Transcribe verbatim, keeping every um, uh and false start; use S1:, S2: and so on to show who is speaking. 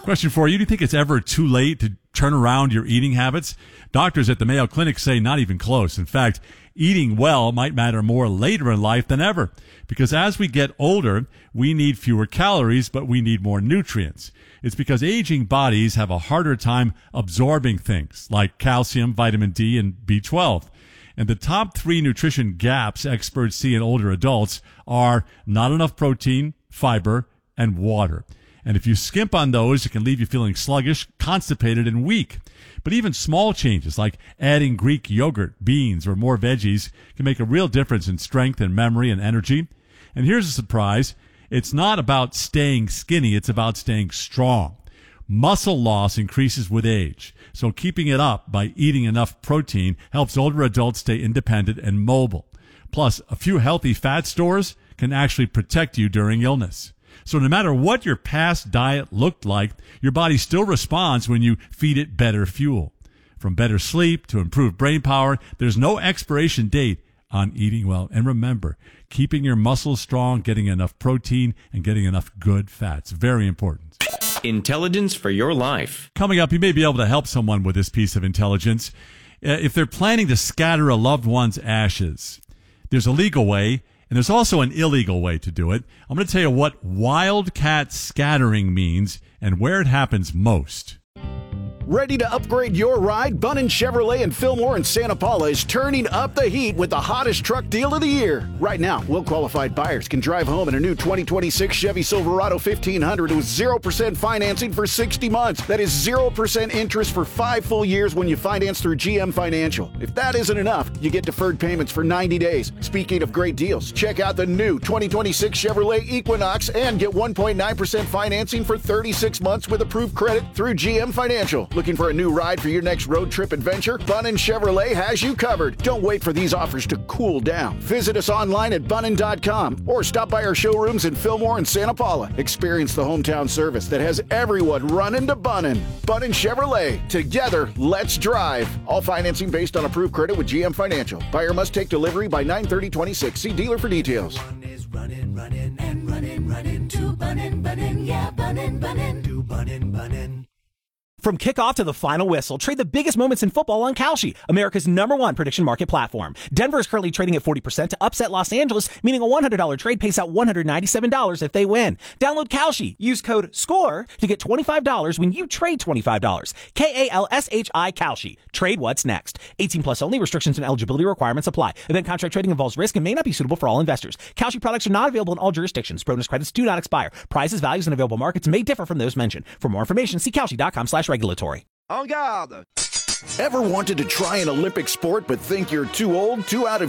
S1: Question for you. Do you think it's ever too late to turn around your eating habits? Doctors at the Mayo Clinic say not even close. In fact, eating well might matter more later in life than ever, because as we get older, we need fewer calories, but we need more nutrients. It's because aging bodies have a harder time absorbing things like calcium, vitamin D, and B twelve. And the top three nutrition gaps experts see in older adults are not enough protein, fiber, and water. And if you skimp on those, it can leave you feeling sluggish, constipated, and weak. But even small changes like adding Greek yogurt, beans, or more veggies can make a real difference in strength and memory and energy. And here's a surprise. It's not about staying skinny. It's about staying strong. Muscle loss increases with age, so keeping it up by eating enough protein helps older adults stay independent and mobile. Plus, a few healthy fat stores can actually protect you during illness. So no matter what your past diet looked like, your body still responds when you feed it better fuel. From better sleep to improved brain power, there's no expiration date on eating well. And remember, keeping your muscles strong, getting enough protein, and getting enough good fats. Very important.
S2: Intelligence for your life.
S1: Coming up, you may be able to help someone with this piece of intelligence. Uh, if they're planning to scatter a loved one's ashes, there's a legal way, and there's also an illegal way to do it. I'm going to tell you what wildcat scattering means and where it happens most.
S3: Ready to upgrade your ride? Bunnin Chevrolet in Fillmore and Santa Paula is turning up the heat with the hottest truck deal of the year. Right now, well-qualified buyers can drive home in a new twenty twenty-six Chevy Silverado fifteen hundred with zero percent financing for sixty months. That is zero percent interest for five full years when you finance through G M Financial. If that isn't enough, you get deferred payments for ninety days. Speaking of great deals, check out the new twenty twenty-six Chevrolet Equinox and get one point nine percent financing for thirty-six months with approved credit through G M Financial. Looking for a new ride for your next road trip adventure? Bunnin Chevrolet has you covered. Don't wait for these offers to cool down. Visit us online at bunnin dot com or stop by our showrooms in Fillmore and Santa Paula. Experience the hometown service that has everyone running to Bunnin. Bunnin Chevrolet. Together, let's drive. All financing based on approved credit with G M Financial. Buyer must take delivery by nine thirty twenty-six. See dealer for details.
S4: One is running, running, and running, running to Bunnin, Bunnin, yeah, Bunnin, Bunnin, to Bunnin, Bunnin.
S5: From kickoff to the final whistle, trade the biggest moments in football on Kalshi, America's number one prediction market platform. Denver is currently trading at forty percent to upset Los Angeles, meaning a one hundred dollars trade pays out one hundred ninety-seven dollars if they win. Download Kalshi. Use code SCORE to get twenty-five dollars when you trade twenty-five dollars. K A L S H I Kalshi. Trade what's next. eighteen plus only. Restrictions and eligibility requirements apply. Event contract trading involves risk and may not be suitable for all investors. Kalshi products are not available in all jurisdictions. Bonus credits do not expire. Prices, values, and available markets may differ from those mentioned. For more information, see Kalshi dot com slash regulatory.
S3: En garde! Ever wanted to try an Olympic sport but think you're too old, too out of